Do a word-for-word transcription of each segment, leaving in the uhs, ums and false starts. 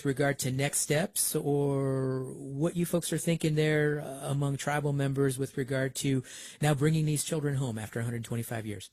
with regard to next steps or what you folks are thinking there uh, among tribal members with regard to now bringing these children home after one hundred twenty-five years?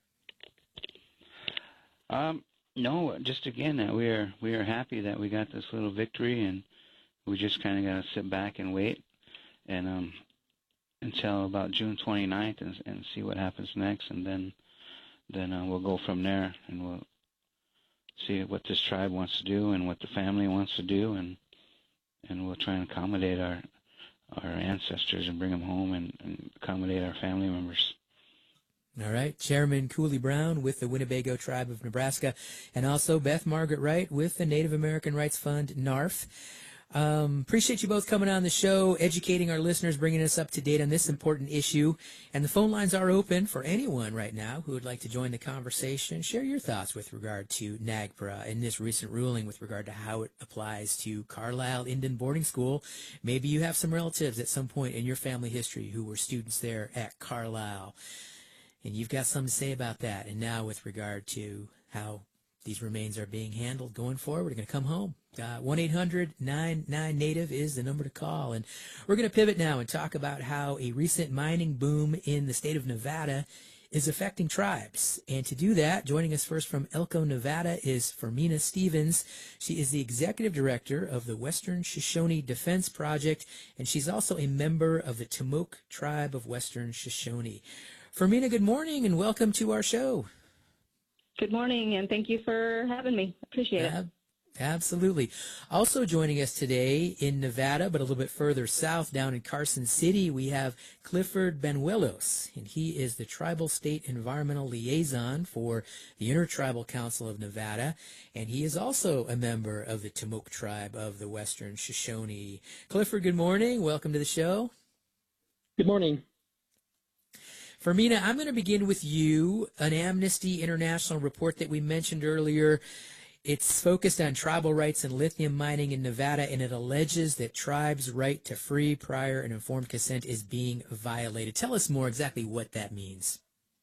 Um, no, just again, uh, we are we are happy that we got this little victory, and we just kind of got to sit back and wait, and um, until about June twenty-ninth, and, and see what happens next, and then then uh, we'll go from there, and we'll see what this tribe wants to do and what the family wants to do, and and we'll try and accommodate our our ancestors and bring them home and, and accommodate our family members. All right. Chairman Cooley Brown with the Winnebago Tribe of Nebraska, and also Beth Margaret Wright with the Native American Rights Fund, N A R F. Um, appreciate you both coming on the show, educating our listeners, bringing us up to date on this important issue. And the phone lines are open for anyone right now who would like to join the conversation. Share your thoughts with regard to NAGPRA and this recent ruling with regard to how it applies to Carlisle Indian Boarding School. Maybe you have some relatives at some point in your family history who were students there at Carlisle, and you've got something to say about that. And now with regard to how these remains are being handled going forward, we're going to come home. Uh, one eight hundred nine nine Native is the number to call. And we're going to pivot now and talk about how a recent mining boom in the state of Nevada is affecting tribes. And to do that, joining us first from Elko, Nevada is Fermina Stevens. She is the executive director of the Western Shoshone Defense Project, and she's also a member of the Timok Tribe of Western Shoshone. Fermina, good morning and welcome to our show. Good morning, and thank you for having me. Appreciate Uh, it. Absolutely. Also joining us today in Nevada, but a little bit further south, down in Carson City, we have Clifford Benuelos, and he is the Tribal State Environmental Liaison for the Intertribal Council of Nevada, and he is also a member of the Timok Tribe of the Western Shoshone. Clifford, good morning. Welcome to the show. Good morning. Fermina, I'm going to begin with you. An Amnesty International report that we mentioned earlier, it's focused on tribal rights and lithium mining in Nevada, and it alleges that tribes' right to free, prior, and informed consent is being violated. Tell us more exactly what that means.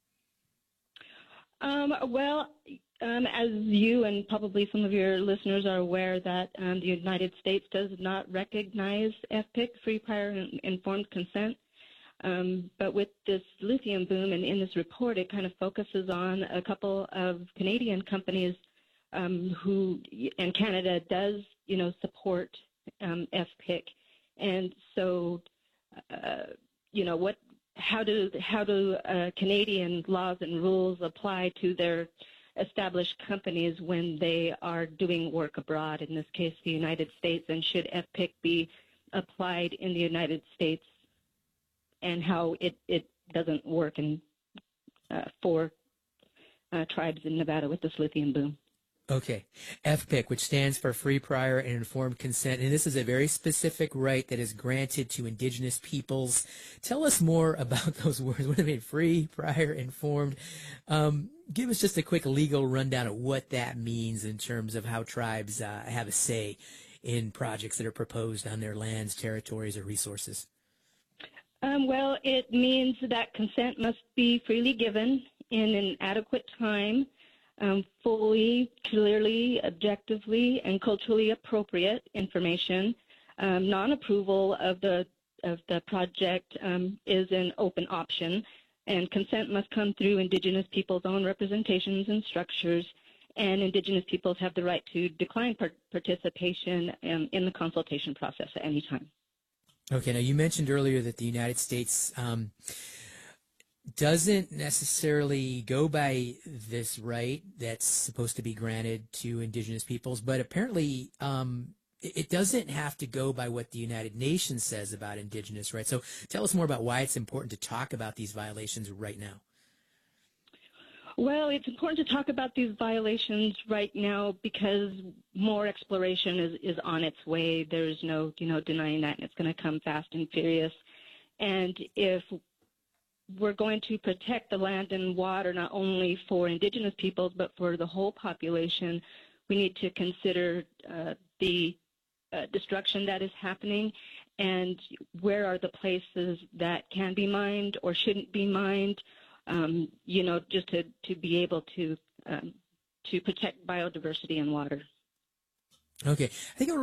Um, well, um, as you and probably some of your listeners are aware that um, the United States does not recognize F P I C, free, prior, and informed consent. Um, but with this lithium boom, and in this report, it kind of focuses on a couple of Canadian companies um, who, and Canada does, you know, support um, F P I C. And so, uh, you know, what, how do, how do uh, Canadian laws and rules apply to their established companies when they are doing work abroad, in this case, the United States, and should F P I C be applied in the United States, and how it, it doesn't work in, uh, for uh, tribes in Nevada with this lithium boom. Okay. F P I C, which stands for Free, Prior, and Informed Consent, and this is a very specific right that is granted to indigenous peoples. Tell us more about those words. What do they mean? Free, prior, informed. Um, give us just a quick legal rundown of what that means in terms of how tribes uh, have a say in projects that are proposed on their lands, territories, or resources. Um, well, it means that consent must be freely given in an adequate time, um, fully, clearly, objectively, and culturally appropriate information. Um, non-approval of the of the project um, is an open option, and consent must come through Indigenous peoples' own representations and structures, and Indigenous peoples have the right to decline par participation um, in the consultation process at any time. Okay, now you mentioned earlier that the United States um, doesn't necessarily go by this right that's supposed to be granted to indigenous peoples, but apparently um, it doesn't have to go by what the United Nations says about indigenous rights. So tell us more about why it's important to talk about these violations right now. Well, it's important to talk about these violations right now because more exploration is, is on its way. There's no, you know, denying that, and it's going to come fast and furious. And if we're going to protect the land and water not only for indigenous peoples but for the whole population, we need to consider uh, the uh, destruction that is happening and where are the places that can be mined or shouldn't be mined. Um, you know, just to, to be able to um, to protect biodiversity and water. Okay. I think